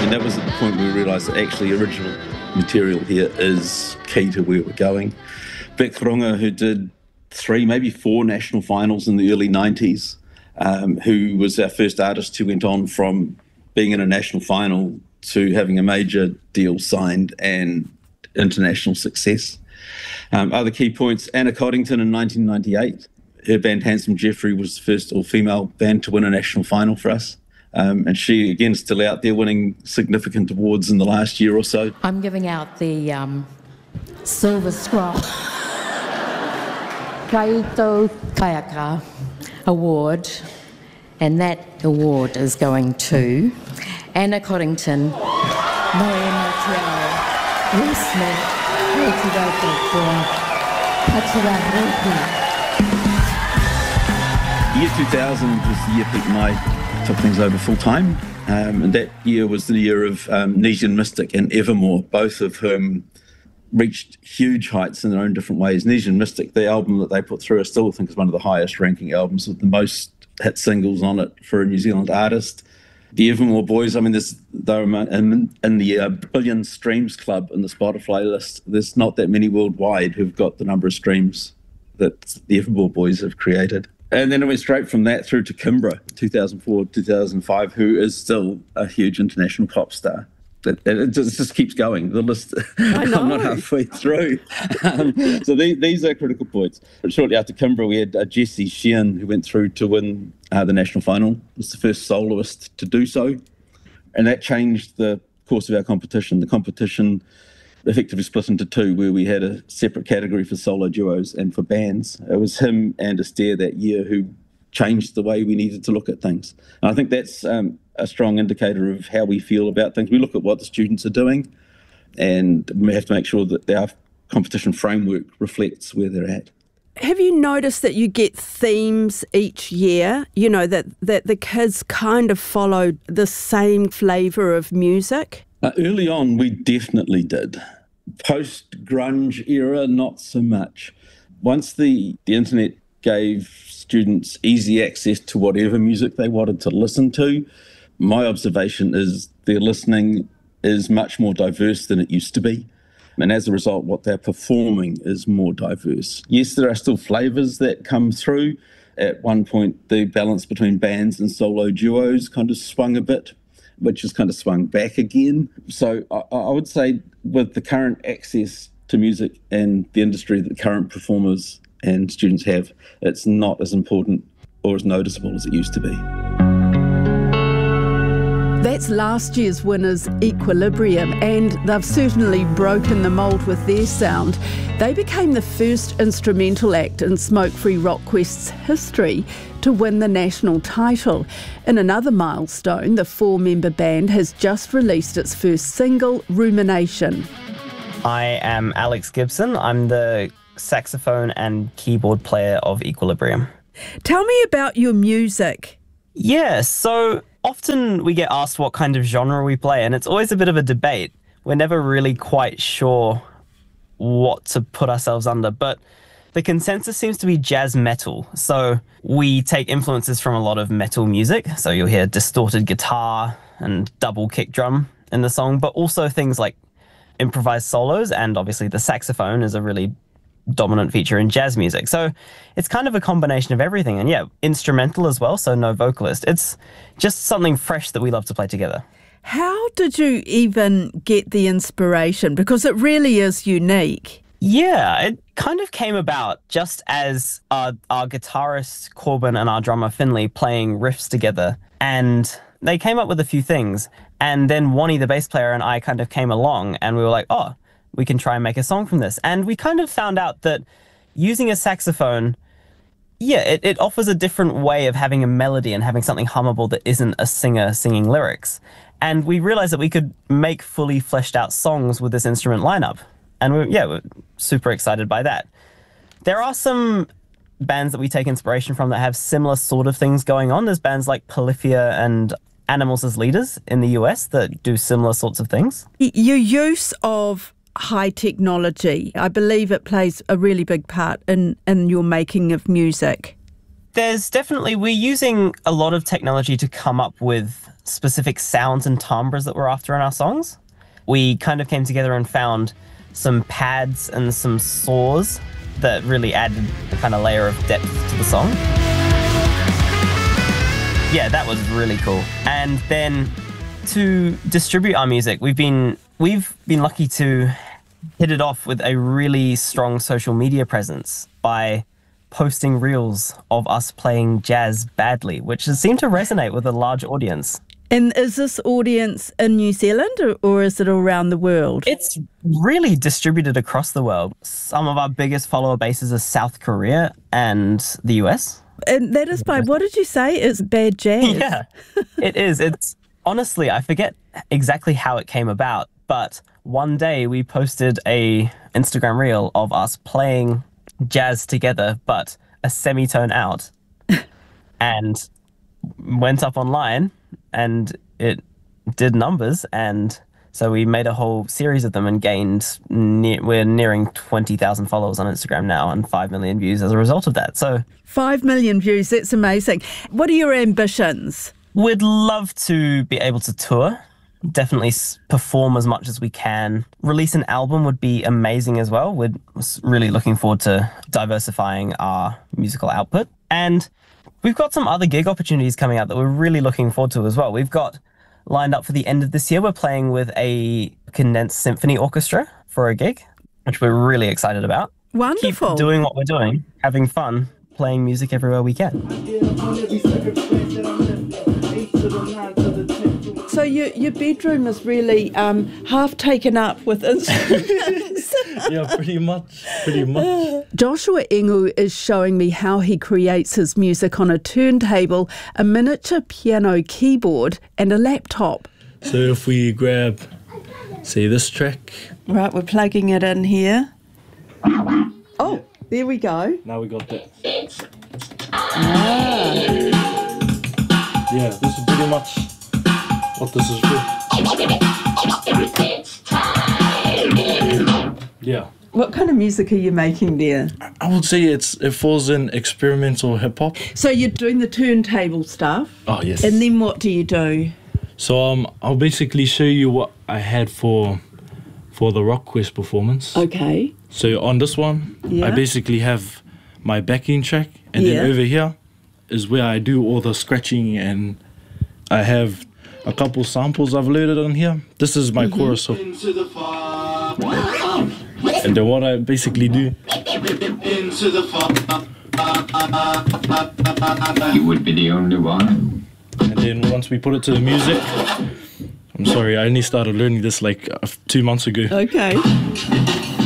And that was at the point where we realised that actually original material here is key to where we're going. Beck Ronga, who did 3, maybe 4 national finals in the early 90s, who was our first artist who went on from being in a national final to having a major deal signed and international success. Other key points, Anna Coddington in 1998. Her band Handsome Jeffrey was the first all-female band to win a national final for us. And she, again, still out there winning significant awards in the last year or so. I'm giving out the Silver Scroll Kaito Kayaka Award, and that award is going to Anna Coddington, Moria Motiao, Will Smith, Rotidoko for Pachirarupi. Year 2000 was the year Pete and I took things over full-time, and that year was the year of Nesian Mystic and Evermore, both of whom reached huge heights in their own different ways. Nesian Mystic, the album that they put through, I still think is one of the highest ranking albums with the most hit singles on it for a New Zealand artist. The Evermore boys, I mean, they're in the billion streams club in the Spotify list. There's not that many worldwide who've got the number of streams that the Evermore boys have created. And then it went straight from that through to Kimbra, 2004, 2005, who is still a huge international pop star. It just keeps going. The list, I'm not halfway through. So these are critical points. Shortly after Kimbra, we had Jessie Sheehan, who went through to win the national final. Was the first soloist to do so. And that changed the course of our competition. The competition effectively split into 2, where we had a separate category for solo duos and for bands. It was him and Astaire that year who changed the way we needed to look at things. And I think that's a strong indicator of how we feel about things. We look at what the students are doing, and we have to make sure that our competition framework reflects where they're at. Have you noticed that you get themes each year, you know, that the kids kind of followed the same flavour of music? Early on, we definitely did. Post-grunge era, not so much. Once the internet gave students easy access to whatever music they wanted to listen to, my observation is their listening is much more diverse than it used to be. And as a result, what they're performing is more diverse. Yes, there are still flavours that come through. At one point, the balance between bands and solo duos kind of swung a bit, which has kind of swung back again. So I would say with the current access to music and the industry that the current performers and students have, it's not as important or as noticeable as it used to be. That's last year's winners, Equilibrium, and they've certainly broken the mould with their sound. They became the first instrumental act in Smoke Free Rock Quest's history to win the national title. In another milestone, the 4-member band has just released its first single, Rumination. I am Alex Gibson. I'm the saxophone and keyboard player of Equilibrium. Tell me about your music. Yeah, so often we get asked what kind of genre we play, and it's always a bit of a debate. We're never really quite sure what to put ourselves under, but the consensus seems to be jazz metal. So we take influences from a lot of metal music. So you'll hear distorted guitar and double kick drum in the song, but also things like improvised solos, and obviously the saxophone is a really dominant feature in jazz music. So it's kind of a combination of everything, and yeah, instrumental as well, so no vocalist. It's just something fresh that we love to play together. How did you even get the inspiration? Because it really is unique. Yeah, it kind of came about just as our guitarist Corbin and our drummer Finley playing riffs together, and they came up with a few things, and then Wani, the bass player, and I kind of came along, and we were like, oh, we can try and make a song from this. And we kind of found out that using a saxophone, yeah, it offers a different way of having a melody and having something hummable that isn't a singer singing lyrics. And we realized that we could make fully fleshed out songs with this instrument lineup. And we're super excited by that. There are some bands that we take inspiration from that have similar sort of things going on. There's bands like Polyphia and Animals as Leaders in the US that do similar sorts of things. Your use of high technology, I believe it plays a really big part in your making of music. There's definitely, we're using a lot of technology to come up with specific sounds and timbres that we're after in our songs. We kind of came together and found some pads and some saws that really added a kind of layer of depth to the song. Yeah, that was really cool. And then to distribute our music, we've been lucky to hit it off with a really strong social media presence by posting reels of us playing jazz badly, which has seemed to resonate with a large audience. And is this audience in New Zealand or is it around the world? It's really distributed across the world. Some of our biggest follower bases are South Korea and the US. And that is by, what did you say? It's bad jazz? Yeah, it is. It's honestly, I forget exactly how it came about, but one day we posted a Instagram reel of us playing jazz together, but a semitone out, and went up online, and it did numbers, and so we made a whole series of them and gained, we're nearing 20,000 followers on Instagram now and 5 million views as a result of that. So 5 million views, that's amazing. What are your ambitions? We'd love to be able to tour, definitely perform as much as we can. Release an album would be amazing as well. We're really looking forward to diversifying our musical output. And we've got some other gig opportunities coming out that we're really looking forward to as well. We've got lined up for the end of this year, we're playing with a condensed symphony orchestra for a gig, which we're really excited about. Wonderful. Keep doing what we're doing, having fun, playing music everywhere we can. So your bedroom is really half taken up with instruments. Yeah, pretty much. Joshua Ingu is showing me how he creates his music on a turntable, a miniature piano keyboard and a laptop. So if we grab, say, this track. Right, we're plugging it in here. Oh, there we go. Now we got that. Ah. Yeah, this is pretty much what this is for. Yeah. What kind of music are you making there? I would say it falls in experimental hip hop. So you're doing the turntable stuff? Oh, yes. And then what do you do? So I'll basically show you what I had for the Rock Quest performance. Okay. So on this one, Yeah. I basically have my backing track, and Yeah. then over here is where I do all the scratching, and I have a couple samples I've loaded on here. This is my chorus hook. And then what I basically do, You would be the only one. and then once we put it to the music, I'm sorry, I only started learning this like 2 months ago. Okay.